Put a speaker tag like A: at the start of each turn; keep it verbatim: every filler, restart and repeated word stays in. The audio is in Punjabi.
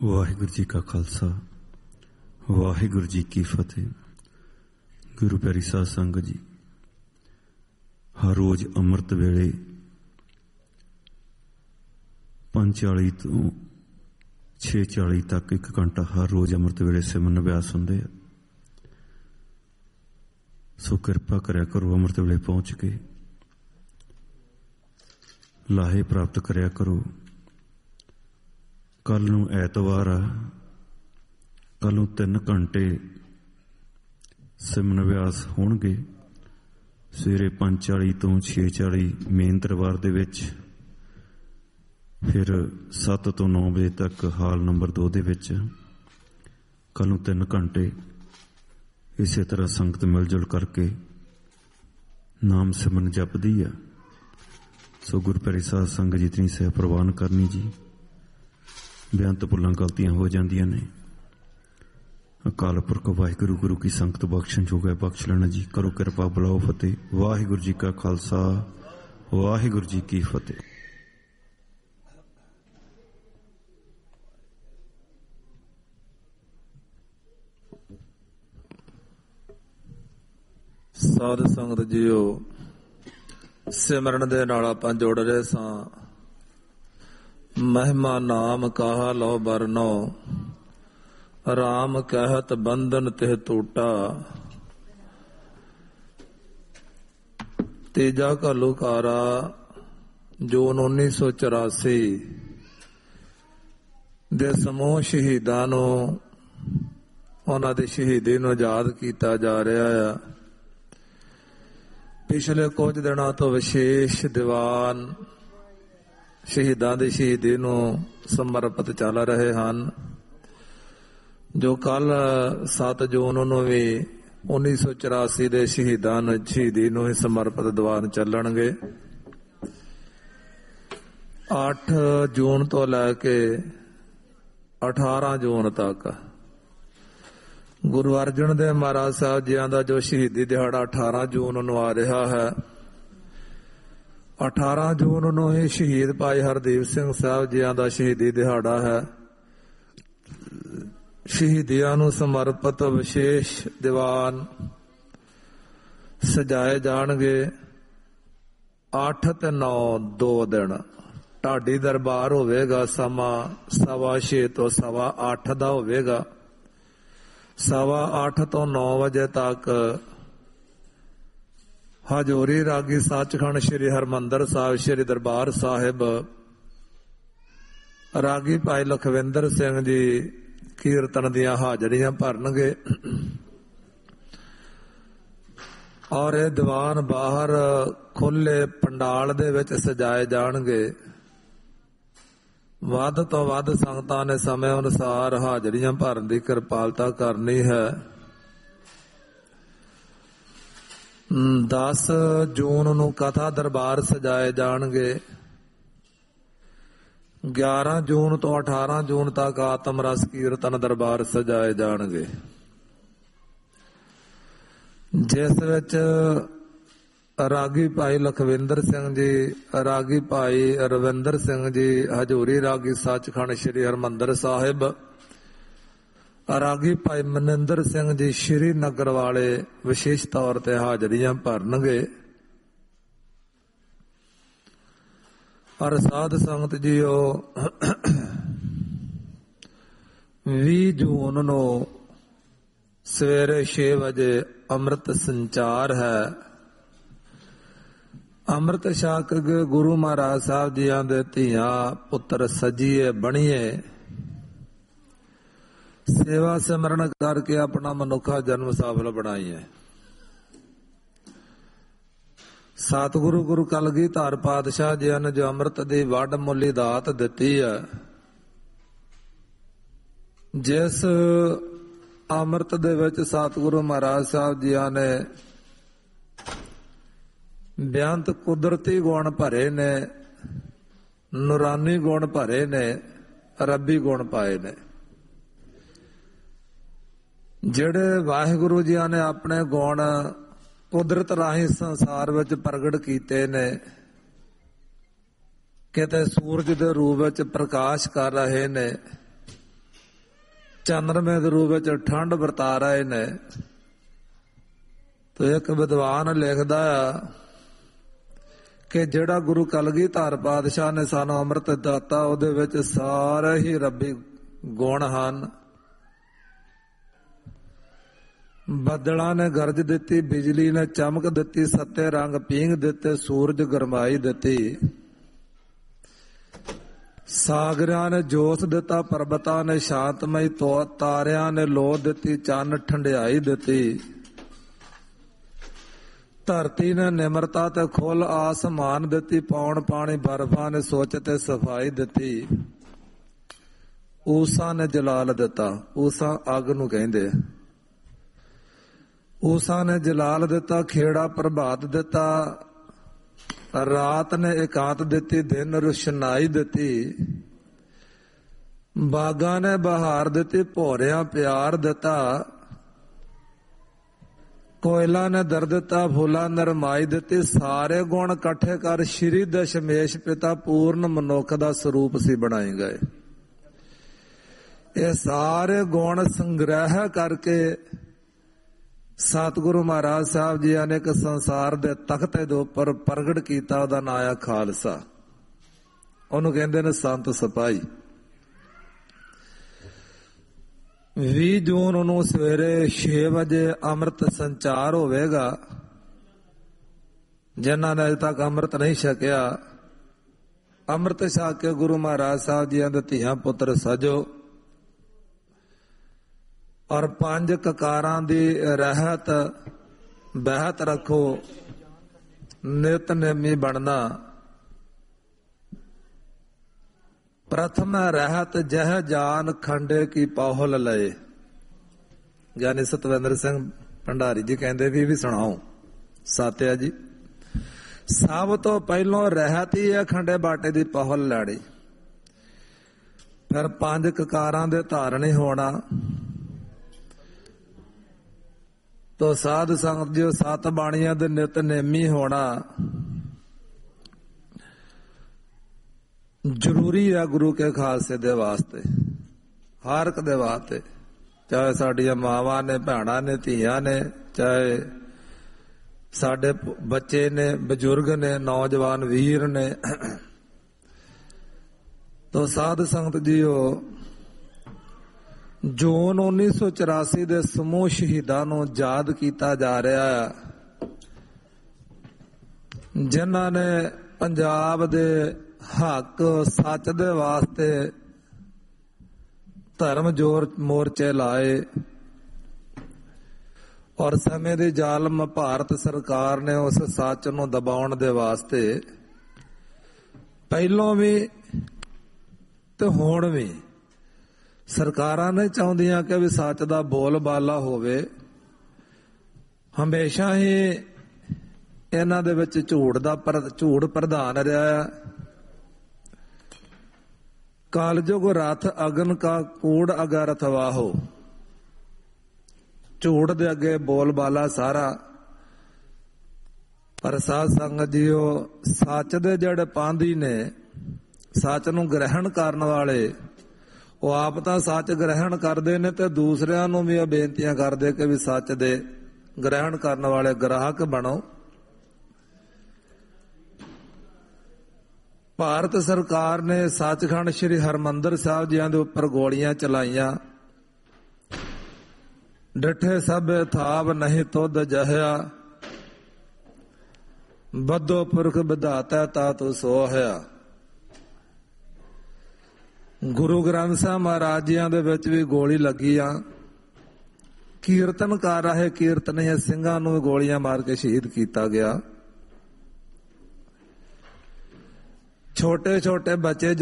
A: ਵਾਹਿਗੁਰੂ ਜੀ ਕਾ ਖਾਲਸਾ, ਵਾਹਿਗੁਰੂ ਜੀ ਕੀ ਫਤਿਹ। ਗੁਰੂ ਪਿਆਰੀ ਸਾਧ ਸੰਗਤ ਜੀ, ਹਰ ਰੋਜ਼ ਅੰਮ੍ਰਿਤ ਵੇਲੇ ਪੰਜ ਚਾਲੀ ਤੋਂ ਛੇ ਚਾਲੀ ਤੱਕ ਇੱਕ ਘੰਟਾ ਹਰ ਰੋਜ਼ ਅੰਮ੍ਰਿਤ ਵੇਲੇ ਸਿਮਰਨ ਅਭਿਆਸ ਹੁੰਦੇ ਆ। ਸੋ ਕਿਰਪਾ ਕਰਿਆ ਕਰੋ, ਅੰਮ੍ਰਿਤ ਵੇਲੇ ਪਹੁੰਚ ਕੇ ਲਾਹੇ ਪ੍ਰਾਪਤ ਕਰਿਆ ਕਰੋ। ਕੱਲ ਨੂੰ ਐਤਵਾਰ ਆ, ਕੱਲ ਨੂੰ ਤਿੰਨ ਘੰਟੇ ਸਿਮਰਨ ਅਭਿਆਸ ਹੋਣਗੇ। ਸਵੇਰੇ ਪੰਜ ਚਾਲੀ ਤੋਂ ਛੇ ਚਾਲੀ ਮੇਨ ਦਰਬਾਰ ਦੇ ਵਿੱਚ, ਫਿਰ ਸੱਤ ਤੋਂ ਨੌ ਵਜੇ ਤੱਕ ਹਾਲ ਨੰਬਰ ਦੋ ਦੇ ਵਿੱਚ। ਕੱਲ ਨੂੰ ਤਿੰਨ ਘੰਟੇ ਇਸੇ ਤਰ੍ਹਾਂ ਸੰਗਤ ਮਿਲ ਜੁਲ ਕਰਕੇ ਨਾਮ ਸਿਮਰਨ ਜਪਦੀ ਆ। ਸੋ ਗੁਰੂ ਪਿਆਰੀ ਸਾਧ ਸੰਗਤ ਜੀ ਇਤਨੀ ਸਹਿ ਪ੍ਰਵਾਨ ਕਰਨੀ ਜੀ। ਬੇਅੰਤ ਭੁੱਲਾਂ ਗਲਤੀਆਂ ਹੋ ਜਾਂਦੀਆਂ ਨੇ। ਅਕਾਲ ਪੁਰਖ ਵਾਹਿਗੁਰੂ ਗੁਰੂ ਕੀ ਸੰਗਤ ਬਖਸ਼ਣ ਜੋਗ ਹੈ, ਬਖਸ਼ ਲੈਣਾ ਜੀ। ਕਰੋ ਕਿਰਪਾ, ਬੁਲਾਓ ਫਤਿਹ। ਵਾਹਿਗੁਰੂ ਜੀ ਕਾ ਖਾਲਸਾ, ਵਾਹਿਗੁਰੂ ਜੀ ਕੀ ਫਤਿਹ।
B: ਸਾਧ ਸੰਗਤ ਜੀਓ, ਸਿਮਰਨ ਦੇ ਨਾਲ ਆਪਾਂ ਜੁੜ ਰਹੇ ਸਾਂ। ਮਹਿਮਾ ਨਾਮ ਕਾਹਾ ਲੋ ਬਰਨੋ, ਰਾਮ ਕਹਿਤ ਬੰਧਨ ਤਿਹ ਟੂਟਾ। ਤੇਜਾ ਘੱਲੂਘਾਰਾ ਜੂਨ ਉੱਨੀ ਸੌ ਚੁਰਾਸੀ ਦੇ ਸਮੂਹ ਸ਼ਹੀਦਾਂ ਨੂੰ, ਉਹਨਾਂ ਦੀ ਸ਼ਹੀਦੀ ਨੂੰ ਯਾਦ ਕੀਤਾ ਜਾ ਰਿਹਾ ਆ। ਪਿਛਲੇ ਕੁਝ ਦਿਨਾਂ ਤੋਂ ਵਿਸ਼ੇਸ਼ ਦੀਵਾਨ ਸ਼ਹੀਦਾਂ ਦੀ ਸ਼ਹੀਦੀ ਨੂੰ ਸਮਰਪਿਤ ਚੱਲ ਰਹੇ ਹਨ, ਜੋ ਕੱਲ ਸੱਤ ਜੂਨ ਨੂੰ ਵੀ ਉੱਨੀ ਸੌ ਚੁਰਾਸੀ ਦੇ ਸ਼ਹੀਦਾਂ ਨੂੰ ਸ਼ਹੀਦੀ ਨੂੰ ਹੀ ਸਮਰਪਿਤ ਦੀਵਾਨ ਚੱਲਣਗੇ। ਅੱਠ ਜੂਨ ਤੋਂ ਲੈ ਕੇ ਅਠਾਰਾਂ ਜੂਨ ਤੱਕ ਗੁਰੂ ਅਰਜਨ ਦੇਵ ਮਹਾਰਾਜ ਸਾਹਿਬ ਜੀਆਂ ਦਾ ਜੋ ਸ਼ਹੀਦੀ ਦਿਹਾੜਾ ਅਠਾਰਾਂ ਜੂਨ ਨੂੰ ਆ ਰਿਹਾ ਹੈ। ਅਠਾਰਾਂ ਜੂਨ ਨੂੰ ਹੀ ਸ਼ਹੀਦ ਭਾਈ ਹਰਦੀਪ ਸਿੰਘ ਸਾਹਿਬ ਜੀਆਂ ਦਾ ਸ਼ਹੀਦੀ ਦਿਹਾੜਾ ਹੈ। ਸ਼ਹੀਦੀਆਂ ਨੂੰ ਸਮਰਪਿਤ ਵਿਸ਼ੇਸ਼ ਦੀਵਾਨ ਸਜਾਏ ਜਾਣਗੇ। ਅੱਠ ਤੇ ਨੌ ਦੋ ਦਿਨ ਢਾਡੀ ਦਰਬਾਰ ਹੋਵੇਗਾ। ਸਮਾਂ ਸਵਾ ਛੇ ਤੋਂ ਸਵਾ ਅੱਠ ਦਾ ਹੋਵੇਗਾ। ਸਵਾ ਅੱਠ ਤੋਂ ਨੌ ਵਜੇ ਤੱਕ ਹਜੂਰੀ ਰਾਗੀ ਸੱਚਖੰਡ ਸ੍ਰੀ ਹਰਿਮੰਦਰ ਸਾਹਿਬ ਸ੍ਰੀ ਦਰਬਾਰ ਸਾਹਿਬ ਰਾਗੀ ਭਾਈ ਲਖਵਿੰਦਰ ਸਿੰਘ ਜੀ ਕੀਰਤਨ ਦੀਆਂ ਹਾਜ਼ਰੀਆਂ ਭਰਨਗੇ। ਔਰ ਇਹ ਦੀਵਾਨ ਬਾਹਰ ਖੁੱਲੇ ਪੰਡਾਲ ਦੇ ਵਿੱਚ ਸਜਾਏ ਜਾਣਗੇ। ਵੱਧ ਤੋਂ ਵੱਧ ਸੰਗਤਾਂ ਨੇ ਸਮੇਂ ਅਨੁਸਾਰ ਹਾਜ਼ਰੀਆਂ ਭਰਨ ਦੀ ਕਿਰਪਾਲਤਾ ਕਰਨੀ ਹੈ। ਦਸ ਜੂਨ ਨੂੰ ਕਥਾ ਦਰਬਾਰ ਸਜਾਏ ਜਾਣਗੇ। ਗਿਆਰਾਂ ਜੂਨ ਤੋਂ ਅਠਾਰਾਂ ਜੂਨ ਤੱਕ ਆਤਮ ਰਸ ਕੀਰਤਨ ਦਰਬਾਰ ਸਜਾਏ ਜਾਣਗੇ, ਜਿਸ ਵਿੱਚ ਰਾਗੀ ਭਾਈ ਲਖਵਿੰਦਰ ਸਿੰਘ ਜੀ, ਰਾਗੀ ਭਾਈ ਰਵਿੰਦਰ ਸਿੰਘ ਜੀ ਹਜੂਰੀ ਰਾਗੀ ਸੱਚਖੰਡ ਸ੍ਰੀ ਹਰਿਮੰਦਰ ਸਾਹਿਬ, ਰਾਗੀ ਭਾਈ ਮਨਿੰਦਰ ਸਿੰਘ ਜੀ ਸ਼੍ਰੀ ਨਗਰ ਵਾਲੇ ਵਿਸ਼ੇਸ਼ ਤੌਰ ਤੇ ਹਾਜ਼ਰੀਆਂ ਭਰਨਗੇ। ਪਰ ਸਾਧ ਸੰਗਤ ਜੀਓ, ਵੀਹ ਜੂਨ ਨੂੰ ਸਵੇਰੇ ਛੇ ਵਜੇ ਅੰਮ੍ਰਿਤ ਸੰਚਾਰ ਹੈ। ਅੰਮ੍ਰਿਤ ਛਕ ਕੇ ਗੁਰੂ ਮਹਾਰਾਜ ਸਾਹਿਬ ਜੀਆਂ ਦੇ ਧੀਆਂ ਪੁੱਤਰ ਸਜੀਏ ਬਣੀਏ, ਸੇਵਾ ਸਿਮਰਨ ਕਰਕੇ ਆਪਣਾ ਮਨੁੱਖਾ ਜਨਮ ਸਫਲ ਬਣਾਈਏ। ਸਤਿਗੁਰੂ ਗੁਰੂ ਕਲਗੀਧਰ ਪਾਤਸ਼ਾਹ ਜੀਆਂ ਨੇ ਜੋ ਅੰਮ੍ਰਿਤ ਦੀ ਵੱਡ ਮੁੱਲੀ ਦਾਤ ਦਿੱਤੀ ਹੈ, ਜਿਸ ਅੰਮ੍ਰਿਤ ਦੇ ਵਿੱਚ ਸਤਿਗੁਰੂ ਮਹਾਰਾਜ ਸਾਹਿਬ ਜੀਆਂ ਨੇ ਬੇਅੰਤ ਕੁਦਰਤੀ ਗੁਣ ਭਰੇ ਨੇ, ਨੂਰਾਨੀ ਗੁਣ ਭਰੇ ਨੇ, ਰੱਬੀ ਗੁਣ ਪਾਏ ਨੇ। ਜਿਹੜੇ ਵਾਹਿਗੁਰੂ ਜੀਆਂ ਨੇ ਆਪਣੇ ਗੁਣ ਕੁਦਰਤ ਰਾਹੀਂ ਸੰਸਾਰ ਵਿੱਚ ਪ੍ਰਗਟ ਕੀਤੇ ਨੇ, ਕਿਤੇ ਸੂਰਜ ਦੇ ਰੂਪ ਵਿੱਚ ਪ੍ਰਕਾਸ਼ ਕਰ ਰਹੇ ਨੇ, ਚੰਦਰਮੇ ਦੇ ਰੂਪ ਵਿੱਚ ਠੰਡ ਵਰਤਾ ਰਹੇ ਨੇ। ਤੇ ਇੱਕ ਵਿਦਵਾਨ ਲਿਖਦਾ ਆ ਕਿ ਜਿਹੜਾ ਗੁਰੂ ਕਲਗੀਧਰ ਪਾਤਸ਼ਾਹ ਨੇ ਸਾਨੂੰ ਅੰਮ੍ਰਿਤ ਦਿੱਤਾ ਉਹਦੇ ਵਿੱਚ ਸਾਰੇ ਹੀ ਰੱਬੀ ਗੁਣ ਹਨ। ਬੱਦਲਾਂ ਨੇ ਗਰਜ ਦਿੱਤੀ, ਬਿਜਲੀ ਨੇ ਚਮਕ ਦਿੱਤੀ, ਸੱਤੇ ਰੰਗ ਪੀਂਘ ਦਿੱਤੇ, ਸੂਰਜ ਗਰਮਾਈ ਦਿੱਤੀ, ਸਾਗਰਾਂ ਨੇ ਜੋਸ਼ ਦਿੱਤਾ, ਪਰਬਤਾਂ ਨੇ ਸ਼ਾਂਤਮਈ, ਤਾਰਿਆਂ ਨੇ ਲੋ ਦਿੱਤੀ, ਚੰਨ ਠੰਡਿਆਈ ਦਿੱਤੀ, ਧਰਤੀ ਨੇ ਨਿਮਰਤਾ ਤੇ ਖੁੱਲ ਆਸਮਾਨ ਦਿੱਤੀ, ਪੌਣ ਪਾਣੀ ਬਰਫਾਂ ਨੇ ਸੋਚ ਤੇ ਸਫਾਈ ਦਿੱਤੀ, ਊਸਾ ਨੇ ਜਲਾਲ ਦਿੱਤਾ। ਊਸਾ ਅੱਗ ਨੂੰ ਕਹਿੰਦੇ। ਊਸਾ ਨੇ ਜਲਾਲ ਦਿੱਤਾ, ਖੇੜਾ ਪ੍ਰਭਾਤ ਦਿੱਤਾ, ਰਾਤ ਨੇ ਇਕਾਂਤ ਦਿੱਤੀ, ਦਿਨ ਰੁਸ਼ਨਾਈ ਦਿੱਤੀ, ਬਾਗਾਂ ਨੇ ਬਹਾਰ ਦਿੱਤੀ, ਭੋਰਿਆਂ ਪਿਆਰ ਦਿੱਤਾ, ਕੋਇਲਾ ਨੇ ਦਰ ਦਿੱਤਾ, ਫੁੱਲਾਂ ਨਰਮਾਈ ਦਿੱਤੀ, ਸਾਰੇ ਗੁਣ ਇਕੱਠੇ ਕਰ ਸ਼੍ਰੀ ਦਸ਼ਮੇਸ਼ ਪਿਤਾ ਪੂਰਨ ਮਨੁੱਖ ਦਾ ਸਰੂਪ ਸੀ ਬਣਾਏ ਗਏ। ਇਹ ਸਾਰੇ ਗੁਣ ਸੰਗ੍ਰਹਿ ਕਰਕੇ ਸਤਿਗੁਰੂ ਮਹਾਰਾਜ ਸਾਹਿਬ ਜੀ ਨੇ ਇੱਕ ਸੰਸਾਰ ਦੇ ਤਖਤੇ ਦੇ ਉੱਪਰ ਪ੍ਰਗਟ ਕੀਤਾ। ਉਹਦਾ ਨਾਂ ਆ ਖਾਲਸਾ। ਉਹਨੂੰ ਕਹਿੰਦੇ ਨੇ ਸੰਤ ਸਿਪਾਹੀ। ਵੀਹ ਜੂਨ ਨੂੰ ਸਵੇਰੇ ਛੇ ਵਜੇ ਅੰਮ੍ਰਿਤ ਸੰਚਾਰ ਹੋਵੇਗਾ। ਜਿਨ੍ਹਾਂ ਨੇ ਅਜੇ ਤੱਕ ਅੰਮ੍ਰਿਤ ਨਹੀਂ ਛਕਿਆ, ਅੰਮ੍ਰਿਤ ਛਕ ਕੇ ਗੁਰੂ ਮਹਾਰਾਜ ਸਾਹਿਬ ਜੀ ਦੇ ਧੀਆਂ ਪੁੱਤਰ ਸਜੋ ਔਰ ਪੰਜ ਕਕਾਰਾਂ ਦੀ ਰਹਿਤ ਬਹਿਤ ਰੱਖੋ। ਨਿਤਨੇਮੀ ਬਣਨਾ। ਪ੍ਰਥਮ ਰਹਿਤ ਜਹ ਜਾਨ ਖੰਡੇ ਕੀ ਪਾਹੁਲ ਲਏ। ਗਿਆਨੀ ਸਤਵਿੰਦਰ ਸਿੰਘ ਭੰਡਾਰੀ ਜੀ ਕਹਿੰਦੇ ਵੀ ਵੀ ਸੁਣਾਓ ਸਾਤਿਆ ਜੀ। ਸਭ ਤੋਂ ਪਹਿਲੋਂ ਰਹਿਤ ਹੀ ਹੈ ਖੰਡੇ ਬਾਟੇ ਦੀ ਪਾਹੁਲ ਲੈਣੀ। ਫਿਰ ਪੰਜ ਕਕਾਰਾਂ ਦੇ ਧਾਰਨੀ ਹੋਣਾ। ਤੋ ਸਾਧ ਸੰਗਤ ਜੀ ਸੱਤ ਬਾਣੀਆਂ ਦੇ ਨਿਤਨੇਮੀ ਹੋਣਾ ਜ਼ਰੂਰੀ ਹੈ ਗੁਰੂ ਕੇ ਖਾਲਸੇ ਦੇ ਵਾਸਤੇ, ਹਰ ਇੱਕ ਦੇ ਵਾਸਤੇ। ਚਾਹੇ ਸਾਡੀਆਂ ਮਾਵਾਂ ਨੇ, ਭੈਣਾਂ ਨੇ, ਧੀਆਂ ਨੇ, ਚਾਹੇ ਸਾਡੇ ਬੱਚੇ ਨੇ, ਬਜ਼ੁਰਗ ਨੇ, ਨੌਜਵਾਨ ਵੀਰ ਨੇ। ਤੋ ਸਾਧ ਸੰਗਤ ਜੀਓ, ਜੂਨ ਉੱਨੀ ਸੌ ਚੁਰਾਸੀ ਦੇ ਸਮੂਹ ਸ਼ਹੀਦਾਂ ਨੂੰ ਯਾਦ ਕੀਤਾ ਜਾ ਰਿਹਾ ਹੈ, ਜਿਨ੍ਹਾਂ ਨੇ ਪੰਜਾਬ ਦੇ ਹੱਕ ਸੱਚ ਦੇ ਵਾਸਤੇ ਧਰਮ ਜੋਰ ਮੋਰਚੇ ਲਾਏ ਔਰ ਸਮੇਂ ਦੀ ਜ਼ਾਲਮ ਭਾਰਤ ਸਰਕਾਰ ਨੇ ਉਸ ਸੱਚ ਨੂੰ ਦਬਾਉਣ ਦੇ ਵਾਸਤੇ ਪਹਿਲੋਂ ਵੀ ਤੇ ਹੁਣ ਵੀ ਸਰਕਾਰਾਂ ਨੇ ਚਾਹੁੰਦੀਆਂ ਕਿ ਵੀ ਸੱਚ ਦਾ ਬੋਲ ਬਾਲਾ ਹੋਵੇ। ਹਮੇਸ਼ਾ ਹੀ ਇਹਨਾਂ ਦੇ ਵਿੱਚ ਝੂਠ ਦਾ ਝੂਠ ਪ੍ਰਧਾਨ ਰਿਹਾ ਹੈ। ਕਾਲਜੁਗ ਰਥ ਅਗਨ ਕਾ ਕੂੜ ਅਗਰ ਅਥਵਾਹੋ। ਝੂਠ ਦੇ ਅੱਗੇ ਬੋਲ ਬਾਲਾ ਸਾਰਾ। ਪਰ ਸਾਧ ਸੰਗਤ ਜੀਓ, ਸੱਚ ਦੇ ਜਿਹੜੇ ਪਾਂਧੀ ਨੇ, ਸੱਚ ਨੂੰ ਗ੍ਰਹਿਣ ਕਰਨ ਵਾਲੇ, ਉਹ ਆਪ ਤਾਂ ਸੱਚ ਗ੍ਰਹਿਣ ਕਰਦੇ ਨੇ ਤੇ ਦੂਸਰਿਆਂ ਨੂੰ ਵੀ ਇਹ ਬੇਨਤੀਆਂ ਕਰਦੇ ਕਿ ਵੀ ਸੱਚ ਦੇ ਗ੍ਰਹਿਣ ਕਰਨ ਵਾਲੇ ਗ੍ਰਾਹਕ ਬਣੋ। ਭਾਰਤ ਸਰਕਾਰ ਨੇ ਸੱਚਖੰਡ ਸ੍ਰੀ ਹਰਿਮੰਦਰ ਸਾਹਿਬ ਜੀਆਂ ਦੇ ਉੱਪਰ ਗੋਲੀਆਂ ਚਲਾਈਆਂ। ਡਿਠੇ ਸਭ ਥਾਵ ਨਹੀਂ ਤੁਧ ਜਹਿਆ, ਬੱਧੋ ਪੁਰਖ ਵਿਧਾਤਾ ਤਾ ਤੂੰ ਸੋਹਿਆ। ਗੁਰੂ ਗ੍ਰੰਥ ਸਾਹਿਬ ਮਹਾਰਾਜ ਜੀਆਂ ਦੇ ਵਿੱਚ ਵੀ ਗੋਲੀ ਲੱਗੀ ਆ। ਕੀਰਤਨ ਕਰ ਰਹੇ ਕੀਰਤਨੀਏ ਸਿੰਘਾਂ ਨੂੰ ਗੋਲੀਆਂ ਮਾਰ ਕੇ ਸ਼ਹੀਦ ਕੀਤਾ ਗਿਆ। ਛੋਟੇ ਛੋਟੇ ਬੱਚੇ